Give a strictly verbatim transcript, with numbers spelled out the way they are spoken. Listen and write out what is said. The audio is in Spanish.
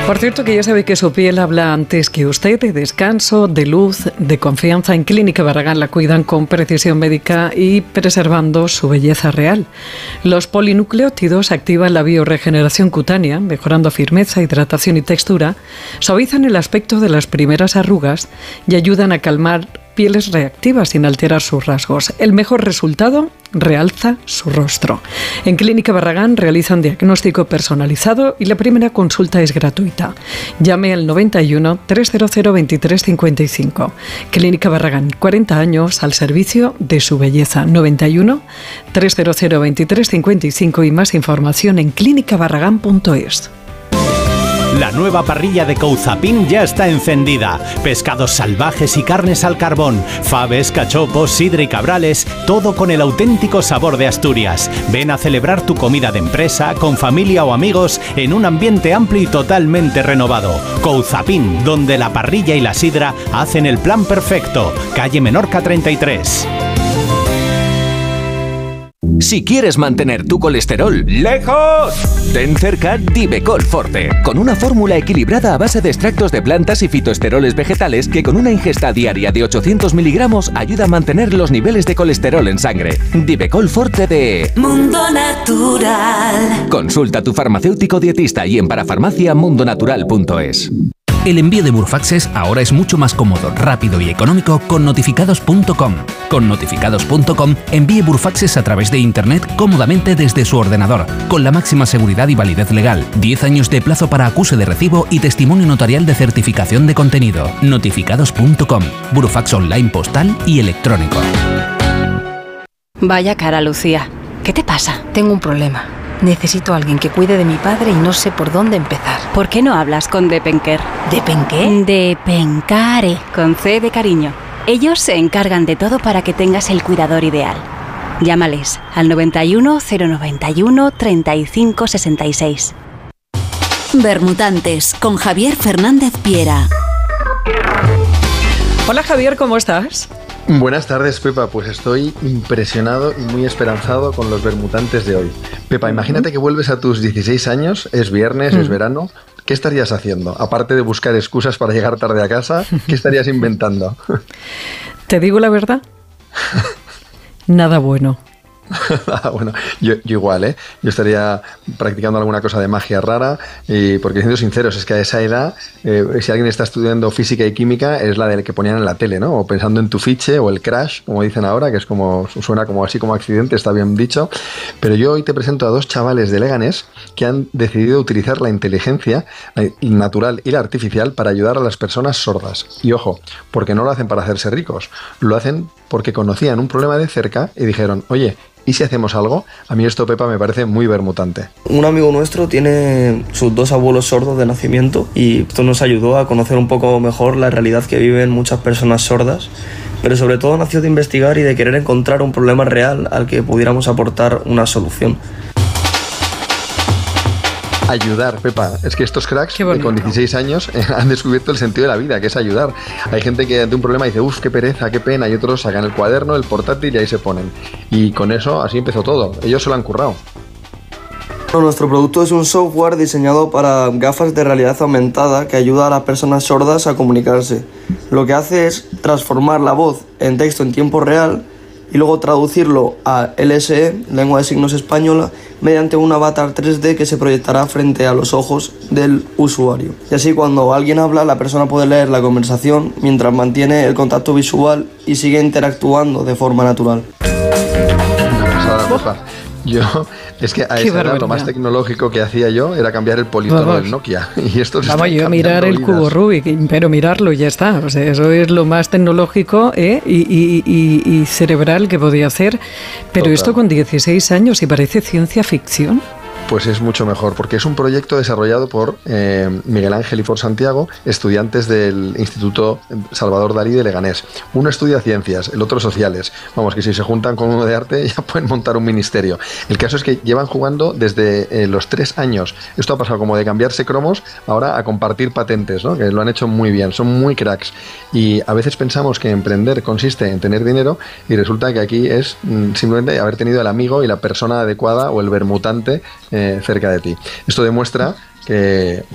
Por cierto, que ya sabe que su piel habla antes que usted, de descanso, de luz, de confianza. En Clínica Barragán la cuidan con precisión médica y preservando su belleza real. Los polinucleótidos activan la bioregeneración cutánea, mejorando firmeza, hidratación y textura, suavizan el aspecto de las primeras arrugas y ayudan a calmar pieles reactivas sin alterar sus rasgos. El mejor resultado, realza su rostro. En Clínica Barragán realizan diagnóstico personalizado y la primera consulta es gratuita. Llame al noventa y uno, trescientos veintitrés cincuenta y cinco. Clínica Barragán, cuarenta años al servicio de su belleza. noventa y uno, trescientos veintitrés cincuenta y cinco y más información en clínica barragán punto es. La nueva parrilla de Couzapin ya está encendida. Pescados salvajes y carnes al carbón, faves, cachopos, sidra y cabrales, todo con el auténtico sabor de Asturias. Ven a celebrar tu comida de empresa, con familia o amigos, en un ambiente amplio y totalmente renovado. Couzapin, donde la parrilla y la sidra hacen el plan perfecto. Calle Menorca treinta y tres. Si quieres mantener tu colesterol lejos, ten cerca Divecol Forte, con una fórmula equilibrada a base de extractos de plantas y fitoesteroles vegetales que con una ingesta diaria de ochocientos miligramos ayuda a mantener los niveles de colesterol en sangre. Divecol Forte de Mundo Natural. Consulta a tu farmacéutico dietista y en parafarmacia mundo natural punto es. El envío de Burfaxes ahora es mucho más cómodo, rápido y económico con notificados punto com. Con notificados punto com envíe Burfaxes a través de Internet cómodamente desde su ordenador, con la máxima seguridad y validez legal, diez años de plazo para acuse de recibo y testimonio notarial de certificación de contenido. notificados punto com, Burfax online postal y electrónico. Vaya cara, Lucía. ¿Qué te pasa? Tengo un problema. Necesito a alguien que cuide de mi padre y no sé por dónde empezar. ¿Por qué no hablas con Depenker? ¿Depenqué? Depencare, con C de cariño. Ellos se encargan de todo para que tengas el cuidador ideal. Llámales al noventa y uno, cero noventa y uno, treinta y cinco sesenta y seis. Bermutantes, con Javier Fernández Piera. Hola Javier, ¿cómo estás? Buenas tardes, Pepa. Pues estoy impresionado y muy esperanzado con los bermutantes de hoy. Pepa, imagínate que vuelves a tus dieciséis años, es viernes, mm. es verano. ¿Qué estarías haciendo? Aparte de buscar excusas para llegar tarde a casa, ¿qué estarías inventando? ¿Te digo la verdad? Nada bueno. Bueno, yo, yo igual, ¿eh? Yo estaría practicando alguna cosa de magia rara, y porque siendo sinceros, es que a esa edad, eh, si alguien está estudiando física y química, es la del que ponían en la tele, ¿no? O pensando en tu fiche o el crash, como dicen ahora, que es como, suena como así como accidente, está bien dicho. Pero yo hoy te presento a dos chavales de Leganés que han decidido utilizar la inteligencia natural y la artificial para ayudar a las personas sordas. Y ojo, porque no lo hacen para hacerse ricos, lo hacen porque conocían un problema de cerca y dijeron, oye, ¿y si hacemos algo? A mí esto, Pepa, me parece muy bermutante. Un amigo nuestro tiene sus dos abuelos sordos de nacimiento y esto nos ayudó a conocer un poco mejor la realidad que viven muchas personas sordas, pero sobre todo nació de investigar y de querer encontrar un problema real al que pudiéramos aportar una solución. Ayudar, Pepa. Es que estos cracks con dieciséis años eh, han descubierto el sentido de la vida, que es ayudar. Hay gente que ante un problema dice, uff, qué pereza, qué pena, y otros sacan el cuaderno, el portátil y ahí se ponen. Y con eso así empezó todo. Ellos se lo han currado. Nuestro producto es un software diseñado para gafas de realidad aumentada que ayuda a las personas sordas a comunicarse. Lo que hace es transformar la voz en texto en tiempo real y luego traducirlo a L S E, lengua de signos española, mediante un avatar tres D que se proyectará frente a los ojos del usuario. Y así cuando alguien habla, la persona puede leer la conversación mientras mantiene el contacto visual y sigue interactuando de forma natural. Una pasada, Pepa. Yo, es que a esa edad lo más tecnológico que hacía yo era cambiar el polítono Vamos. del Nokia. Y esto se Vamos, yo a mirar el cubo Rubik, pero mirarlo y ya está. O sea, eso es lo más tecnológico ¿eh? y, y, y, y cerebral que podía hacer. Pero Total. Esto con dieciséis años y parece ciencia ficción. Pues es mucho mejor, porque es un proyecto desarrollado por eh, Miguel Ángel y por Santiago, estudiantes del Instituto Salvador Dalí de Leganés. Uno estudia ciencias, el otro sociales. Vamos, que si se juntan con uno de arte ya pueden montar un ministerio. El caso es que llevan jugando desde eh, los tres años. Esto ha pasado como de cambiarse cromos ahora a compartir patentes, ¿no? Que lo han hecho muy bien, son muy cracks. Y a veces pensamos que emprender consiste en tener dinero y resulta que aquí es mm, simplemente haber tenido el amigo y la persona adecuada o el bermutante Eh, cerca de ti. Esto demuestra que